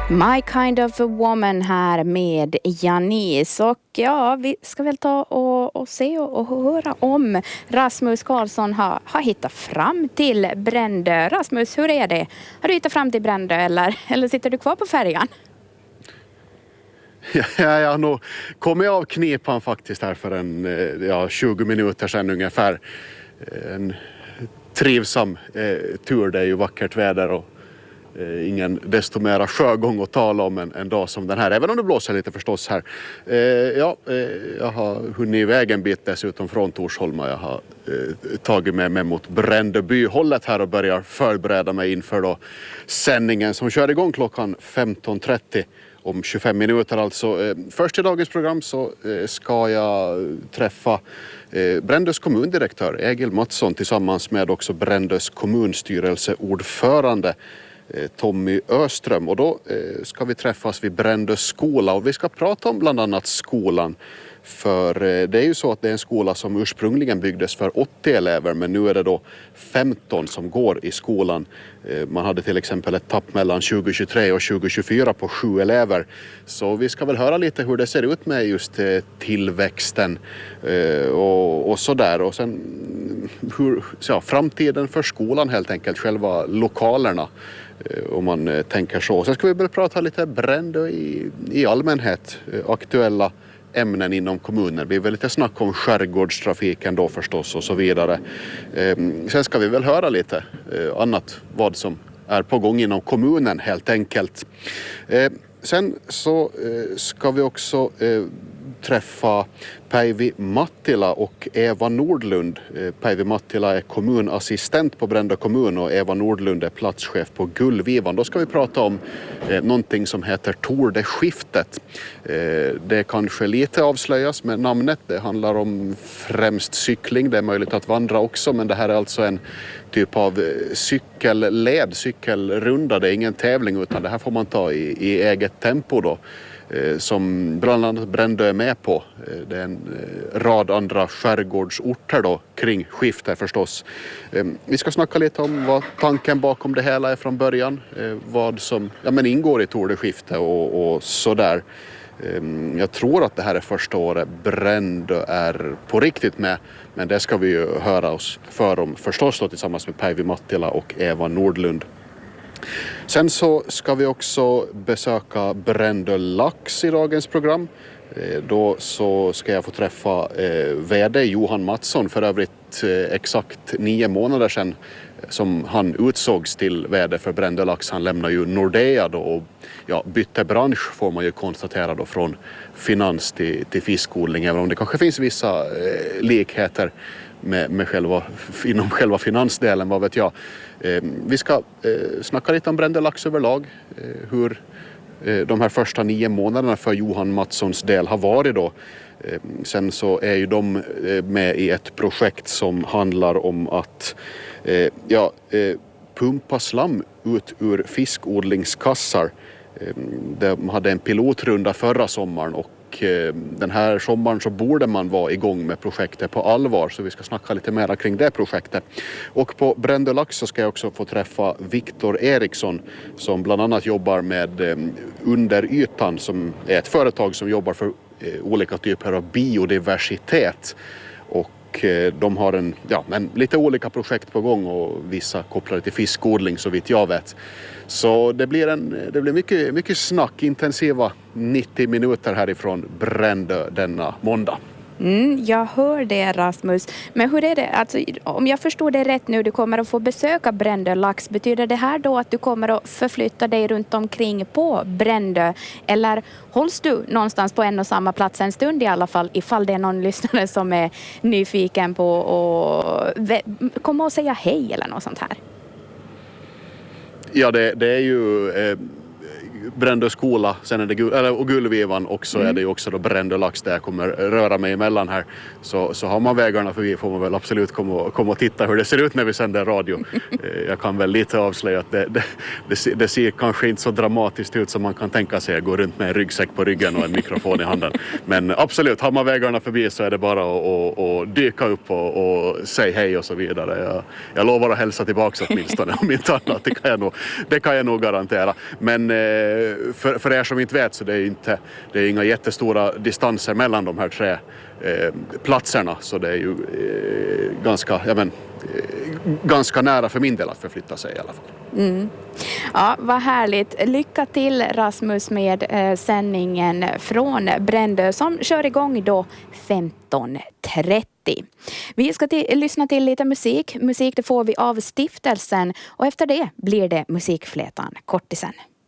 My kind of a woman här med Janice. Och ja, vi ska väl ta och se och höra om Rasmus Karlsson har hittat fram till Brändö. Rasmus, hur är det? Har du hittat fram till Brändö eller sitter du kvar på färjan? Ja, jag har nog kommit av knipan faktiskt här för 20 minuter sedan ungefär. En trivsam tur, det är ju vackert väder och ingen desto mera sjögång att tala om en dag som den här, även om det blåser lite förstås här. Jag har hunnit iväg en bit dessutom från Torsholma. Jag har tagit med mig mot Brändöby-hållet här och börjar förbereda mig inför då sändningen som kör igång klockan 15.30 om 25 minuter alltså. Först i dagens program så ska jag träffa Brändös kommundirektör Egil Mattsson tillsammans med också Brändös kommunstyrelseordförande Tommy Öström, och då ska vi träffas vid Brändös skola och vi ska prata om bland annat skolan. För det är ju så att det är en skola som ursprungligen byggdes för 80 elever, men nu är det då 15 som går i skolan. Man hade till exempel ett tapp mellan 2023 och 2024 på 7 elever. Så vi ska väl höra lite hur det ser ut med just tillväxten och sådär. Och sen framtiden för skolan helt enkelt, själva lokalerna. Om man tänker så. Sen ska vi väl prata lite Brändö i allmänhet, aktuella ämnen inom kommunen. Det blir väl lite snack om skärgårdstrafiken då förstås och så vidare. Sen ska vi väl höra lite annat vad som är på gång inom kommunen helt enkelt. Sen så ska vi också träffa Päivi Mattila och Eva Nordlund. Päivi Mattila är kommunassistent på Brändö kommun och Eva Nordlund är platschef på Gullvivan. Då ska vi prata om någonting som heter Tordeskiftet. Det kanske lite avslöjas med namnet. Det handlar om främst cykling. Det är möjligt att vandra också, men det här är alltså en typ av cykelrunda. Det är ingen tävling utan det här får man ta i eget tempo då. Som bland annat Brändö är med på. Det är en rad andra skärgårdsorter då kring skiftet förstås. Vi ska snacka lite om vad tanken bakom det hela är från början. Vad som ingår i Tordeskiftet och sådär. Jag tror att det här är första året Brändö är på riktigt med. Men det ska vi ju höra oss för om förstås då, tillsammans med Päivi Mattila och Eva Nordlund. Sen så ska vi också besöka Brändö Lax i dagens program. Då så ska jag få träffa vd Johan Mattsson, för övrigt exakt 9 månader sedan som han utsågs till vd för Brändö Lax. Han lämnar ju Nordea då och bytte bransch får man ju konstatera då, från finans till fiskodling, även om det kanske finns vissa likheter med inom själva finansdelen, vad vet jag. Vi ska snacka lite om Brändö Lax överlag, hur de här första 9 månaderna för Johan Mattssons del har varit då. Sen så är ju de med i ett projekt som handlar om att pumpa slam ut ur fiskodlingskassar. De hade en pilotrunda förra sommaren och den här sommaren så borde man vara igång med projektet på allvar, så vi ska snacka lite mer kring det projektet. Och på Brändö Lax så ska jag också få träffa Viktor Eriksson som bland annat jobbar med Underytan, som är ett företag som jobbar för olika typer av biodiversitet. Och de har lite olika projekt på gång och vissa kopplade till fiskodling så vitt jag vet. Så det blir mycket snack, intensiva 90 minuter härifrån Brändö denna måndag. Jag hör det, Rasmus. Men hur är det? Alltså, om jag förstår det rätt nu, du kommer att få besöka Brändö Lax. Betyder det här då att du kommer att förflytta dig runt omkring på Brändö? Eller hålls du någonstans på en och samma plats en stund i alla fall, ifall det är någon lyssnare som är nyfiken på att komma och säga hej eller något sånt här? Ja, det är ju Brändö skola, sen är det och Gullvivan och så är det ju också då Brändö Lax där jag kommer röra mig emellan här. Så har man vägarna förbi får man väl absolut komma och titta hur det ser ut när vi sänder radio. Jag kan väl lite avslöja att det ser kanske inte så dramatiskt ut som man kan tänka sig att gå runt med en ryggsäck på ryggen och en mikrofon i handen. Men absolut, har man vägarna förbi så är det bara att dyka upp och säga hej och så vidare. Jag lovar att hälsa tillbaka åtminstone om inte annat. Det kan jag nog garantera. Men för er som inte vet så det är inga jättestora distanser mellan de här 3 platserna, så det är ju ganska nära för min del att förflytta sig i alla fall. Ja, vad härligt. Lycka till Rasmus med sändningen från Brändö som kör igång då 15.30. Vi ska lyssna till lite musik. Musik det får vi av stiftelsen och efter det blir det musikflätan kortisen.